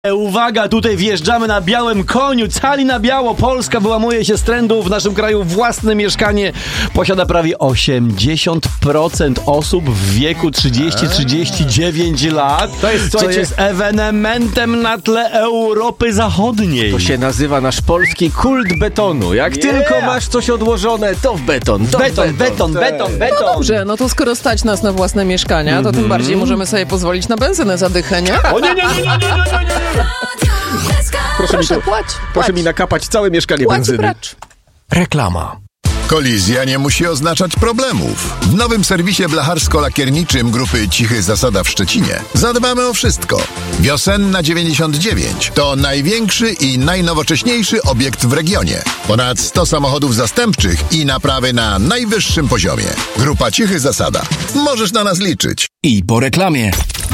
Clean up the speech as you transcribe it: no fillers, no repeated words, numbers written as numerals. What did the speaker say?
Uwaga, tutaj wjeżdżamy na białym koniu, cali na biało. Polska wyłamuje się z trendu, w naszym kraju własne mieszkanie posiada prawie 80% osób w wieku 30-39 lat. Co jest ewenementem na tle Europy Zachodniej. To się nazywa nasz polski kult betonu. Jak tylko masz coś odłożone, to w beton. Beton. No dobrze, no to skoro stać nas na własne mieszkania, to tym bardziej możemy sobie pozwolić na benzynę za dychę, nie? O nie. Proszę mi nakapać całe mieszkanie benzyny. Bracz. Reklama. Kolizja nie musi oznaczać problemów. W nowym serwisie blacharsko-lakierniczym grupy Cichy Zasada w Szczecinie zadbamy o wszystko. Wiosenna 99 to największy i najnowocześniejszy obiekt w regionie. Ponad 100 samochodów zastępczych i naprawy na najwyższym poziomie. Grupa Cichy Zasada. Możesz na nas liczyć. I po reklamie.